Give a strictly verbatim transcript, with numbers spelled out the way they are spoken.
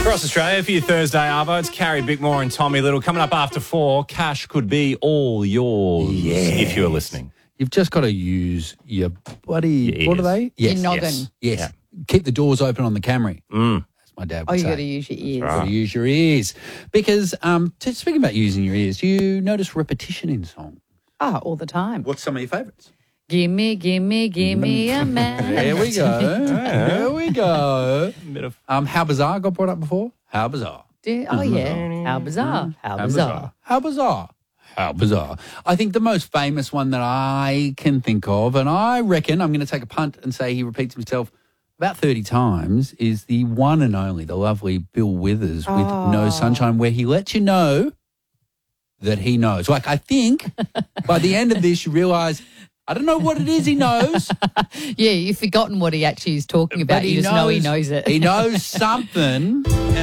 Across Australia for your Thursday Arvo, it's Carrie Bickmore and Tommy Little. Coming up after four, cash could be all yours Yes. if you're listening. You've just got to use your bloody, Your what are ears. they? Yes. Your noggin. Yes. Yes. Yeah. Keep the doors open on the Camry. Mm. That's my dad would Oh, you say. got to use your ears. You've got to use your ears. Because, um, t- speaking about using your ears, do you notice repetition in songs? Ah, all the time. What's some of your favourites? Gimme, gimme, gimme a man. There we go. There we go. Bit of Um, How Bizarre got brought up before? How Bizarre. Do- Oh, yeah. How bizarre. How How bizarre. How bizarre. How bizarre. I think the most famous one that I can think of, and I reckon I'm going to take a punt and say he repeats himself about thirty times, is the one and only, the lovely Bill Withers with No Sunshine, where he lets you know that he knows. Like, I think by the end of this, you realise, I don't know what it is he knows. Yeah, you've forgotten what he actually is talking about. but You just know he knows it. He knows something.